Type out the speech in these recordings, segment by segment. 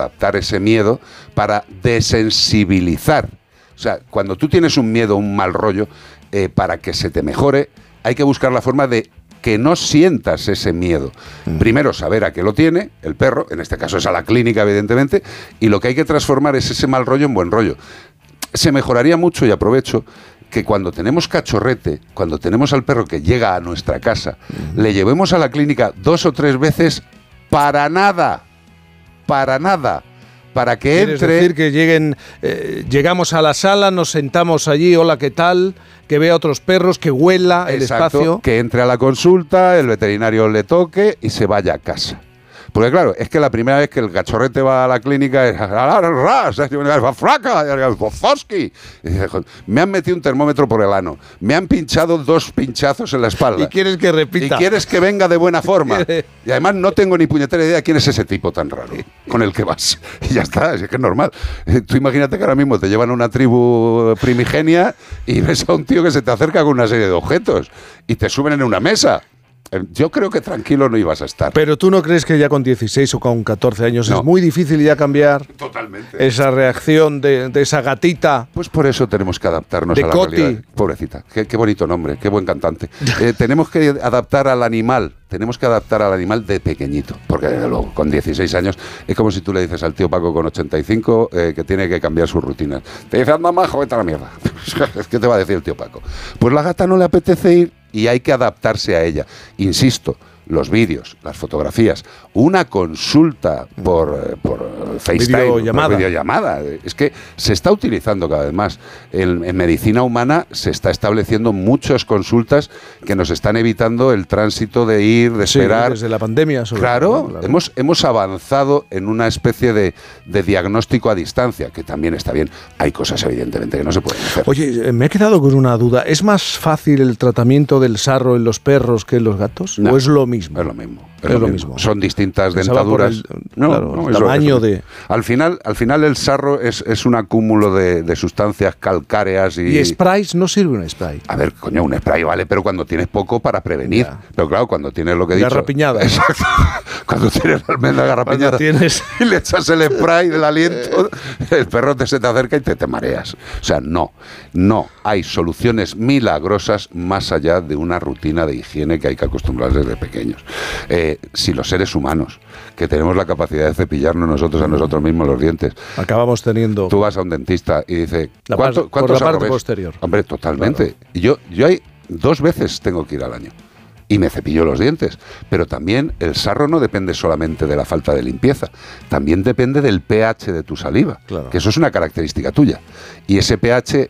adaptar ese miedo para desensibilizar. O sea, cuando tú tienes un miedo, un mal rollo, para que se te mejore, hay que buscar la forma de que no sientas ese miedo. Primero, saber a qué lo tiene el perro, en este caso es a la clínica, evidentemente, y lo que hay que transformar es ese mal rollo en buen rollo. Se mejoraría mucho, y aprovecho, que cuando tenemos cachorrete, cuando tenemos al perro que llega a nuestra casa, le llevemos a la clínica 2 o 3 veces para nada, para que entre... ¿Quieres decir que llegamos a la sala, nos sentamos allí, hola, ¿qué tal?, que vea otros perros, que huela el espacio? Que entre a la consulta, el veterinario le toque y se vaya a casa. Porque claro, es que la primera vez que el cachorrete va a la clínica es me han metido un termómetro por el ano, me han pinchado 2 pinchazos en la espalda. Y quieres que repita. Y quieres que venga de buena forma. Y además no tengo ni puñetera idea quién es ese tipo tan raro con el que vas. Y ya está, es que es normal. Tú imagínate que ahora mismo te llevan a una tribu primigenia y ves a un tío que se te acerca con una serie de objetos y te suben en una mesa. Yo creo que tranquilo no ibas a estar. Pero tú no crees que ya con 16 o con 14 años es muy difícil ya cambiar. Totalmente. Esa reacción de esa gatita. Pues por eso tenemos que adaptarnos de a la Coti. realidad. Pobrecita, qué bonito nombre, qué buen cantante. Tenemos que adaptar al animal. Tenemos que adaptar al animal de pequeñito, porque desde luego, con 16 años, es como si tú le dices al tío Paco con 85 que tiene que cambiar sus rutinas. Te dice, anda majo, vete a la mierda. ¿Qué te va a decir el tío Paco? Pues la gata no le apetece ir y hay que adaptarse a ella. Insisto, los vídeos, las fotografías, una consulta por FaceTime, por videollamada. Es que se está utilizando cada vez más. En medicina humana se está estableciendo muchas consultas que nos están evitando el tránsito de ir, de esperar. Desde la pandemia, sobre todo. Claro. Hemos avanzado en una especie de diagnóstico a distancia, que también está bien. Hay cosas, evidentemente, que no se pueden hacer. Oye, me he quedado con una duda. ¿Es más fácil el tratamiento del sarro en los perros que en los gatos? No. ¿O es lo mismo? Es lo mismo. Es lo mismo. Son distintas dentaduras. El tamaño de... Al final el sarro es un acúmulo de sustancias calcáreas y... ¿Y sprays? ¿No sirve un spray? A ver, coño, un spray vale, pero cuando tienes poco para prevenir. Ya. Pero claro, cuando tienes lo que he dicho... Garrapiñada. Exacto. Cuando tienes la almendra garrapiñada y le echas el spray del aliento, el perro se te acerca y te mareas. O sea, no hay soluciones milagrosas más allá de una rutina de higiene que hay que acostumbrarse desde pequeños. Si los seres humanos, que tenemos la capacidad de cepillarnos a nosotros mismos los dientes, acabamos teniendo... Tú vas a un dentista y dice, ¿cuántos por la parte posterior? Hombre, totalmente. Claro. Y yo hay 2 veces tengo que ir al año. Y me cepillo los dientes. Pero también el sarro no depende solamente de la falta de limpieza. También depende del pH de tu saliva. Claro. Que eso es una característica tuya. Y ese pH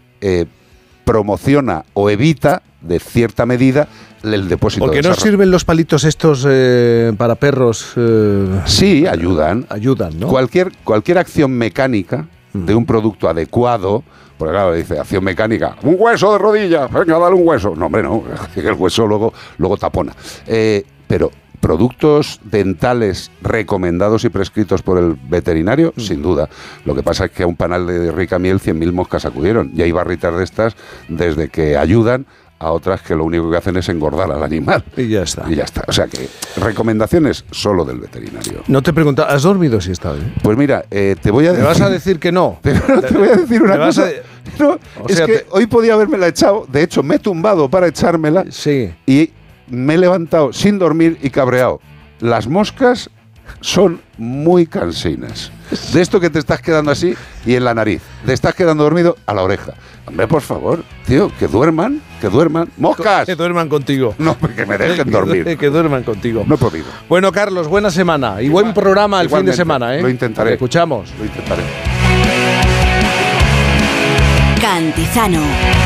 promociona o evita, de cierta medida, el depósito de sarro. ¿Porque no sirven los palitos estos para perros? Sí, ayudan. Ayudan, ¿no? Cualquier acción mecánica de un producto adecuado... Porque claro, dice, acción mecánica, un hueso de rodilla, venga, dale un hueso. No, hombre, no, el hueso luego tapona. Pero productos dentales recomendados y prescritos por el veterinario, sin duda. Lo que pasa es que a un panal de rica miel 100.000 moscas acudieron. Y hay barritas de estas desde que ayudan a otras que lo único que hacen es engordar al animal. Y ya está. O sea que recomendaciones solo del veterinario. No te pregunto, ¿has dormido si está bien? Pues mira, te voy a decir... ¿Me vas a decir que no? Te voy a decir una cosa. No, es que hoy podía habérmela echado. De hecho, me he tumbado para echármela. Sí. Y me he levantado sin dormir y cabreado. Las moscas son muy cansinas. De esto que te estás quedando así y en la nariz. Te estás quedando dormido a la oreja. Hombre, por favor, tío, que duerman. ¡Moscas! Que duerman contigo. No, que me dejen dormir. Que duerman contigo. No he podido. Bueno, Carlos, buena semana y buen programa el fin de semana, ¿eh? Lo intentaré. Te escuchamos. Lo intentaré. Cantizano.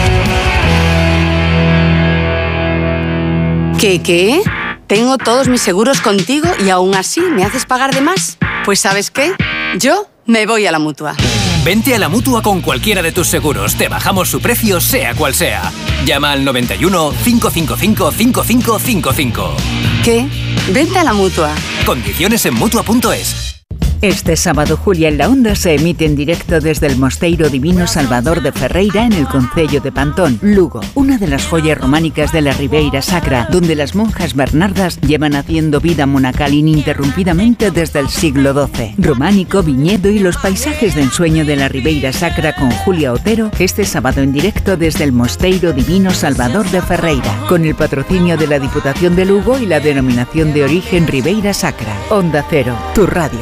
¿Qué? Tengo todos mis seguros contigo y aún así me haces pagar de más. Pues ¿sabes qué? Yo me voy a la Mutua. Vente a la Mutua con cualquiera de tus seguros. Te bajamos su precio, sea cual sea. Llama al 91 555 5555. ¿Qué? Vente a la Mutua. Condiciones en Mutua.es. Este sábado Julia en la Onda se emite en directo desde el Mosteiro Divino Salvador de Ferreira en el concello de Pantón, Lugo, una de las joyas románicas de la Ribeira Sacra, donde las monjas bernardas llevan haciendo vida monacal ininterrumpidamente desde el siglo XII. Románico, viñedo y los paisajes de ensueño de la Ribeira Sacra con Julia Otero, este sábado en directo desde el Mosteiro Divino Salvador de Ferreira, con el patrocinio de la Diputación de Lugo y la denominación de origen Ribeira Sacra. Onda Cero, tu radio.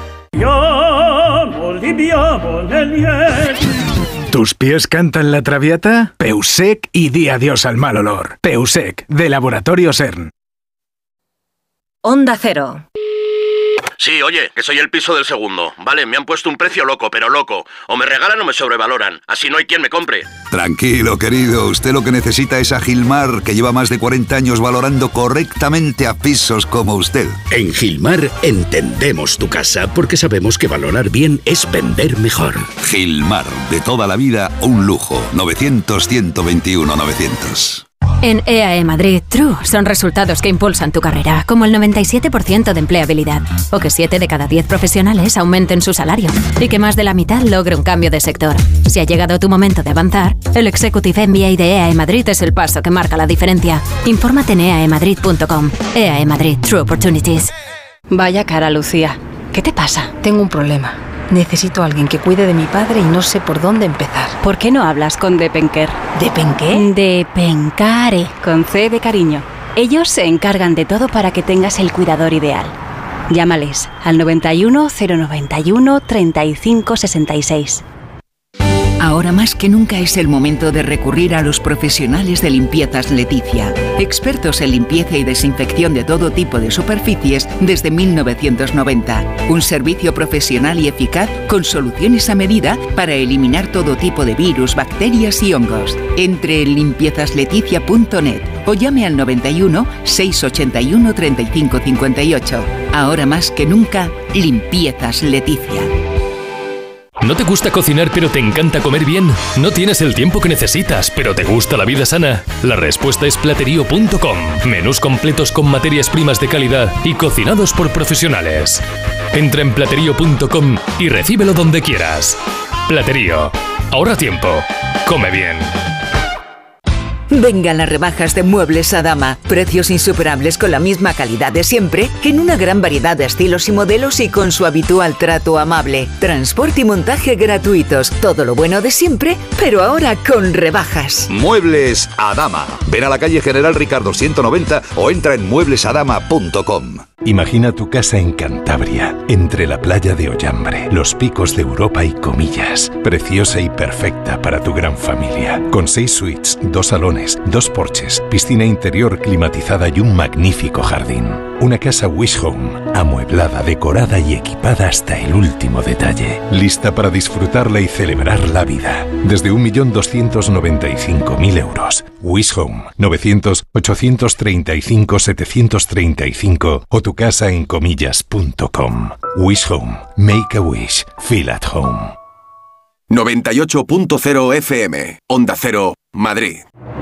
¿Tus pies cantan la Traviata? Peusec y di adiós al mal olor. Peusec, de Laboratorio CERN. Onda Cero. Sí, oye, que soy el piso del segundo. Vale, me han puesto un precio loco, pero loco. O me regalan o me sobrevaloran. Así no hay quien me compre. Tranquilo, querido. Usted lo que necesita es a Gilmar, que lleva más de 40 años valorando correctamente a pisos como usted. En Gilmar entendemos tu casa porque sabemos que valorar bien es vender mejor. Gilmar, de toda la vida, un lujo. 900-121-900. En EAE Madrid, True son resultados que impulsan tu carrera, como el 97% de empleabilidad, o que 7 de cada 10 profesionales aumenten su salario, y que más de la mitad logre un cambio de sector. Si ha llegado tu momento de avanzar, el Executive MBA de EAE Madrid es el paso que marca la diferencia. Infórmate en eaemadrid.com. EAE Madrid, True Opportunities. Vaya cara, Lucía. ¿Qué te pasa? Tengo un problema. Necesito a alguien que cuide de mi padre y no sé por dónde empezar. ¿Por qué no hablas con Depenker? ¿Depenqué? Depencare, con C de cariño. Ellos se encargan de todo para que tengas el cuidador ideal. Llámales al 91 091 35 66. Ahora más que nunca es el momento de recurrir a los profesionales de Limpiezas Leticia, expertos en limpieza y desinfección de todo tipo de superficies desde 1990. Un servicio profesional y eficaz con soluciones a medida para eliminar todo tipo de virus, bacterias y hongos. Entre en limpiezasLeticia.net o llame al 91 681 35 58. Ahora más que nunca, Limpiezas Leticia. ¿No te gusta cocinar pero te encanta comer bien? ¿No tienes el tiempo que necesitas pero te gusta la vida sana? La respuesta es Platerío.com. Menús completos con materias primas de calidad y cocinados por profesionales. Entra en Platerío.com y recíbelo donde quieras. Platerío. Ahorra tiempo. Come bien. Vengan las rebajas de Muebles Adama. Precios insuperables con la misma calidad de siempre, en una gran variedad de estilos y modelos y con su habitual trato amable. Transporte y montaje gratuitos. Todo lo bueno de siempre, pero ahora con rebajas. Muebles Adama. Ven a la calle General Ricardo 190 o entra en mueblesadama.com. Imagina tu casa en Cantabria, entre la playa de Ollambre, los picos de Europa y Comillas. Preciosa y perfecta para tu gran familia. Con 6 suites, 2 salones, 2 porches, piscina interior climatizada y un magnífico jardín. Una casa Wish Home, amueblada, decorada y equipada hasta el último detalle. Lista para disfrutarla y celebrar la vida. Desde 1.295.000 euros. Wish Home, 900-835-735 o tu casa en comillas.com. Wish Home. Make a wish. Feel at home. 98.0 FM. Onda Cero, Madrid.